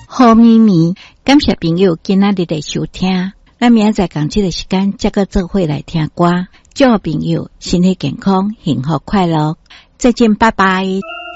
好咪咪，感谢朋友今仔日的收听，咱明仔载同这个时间再个做伙来听歌，祝朋友身体健康、幸福快乐，再见，拜拜。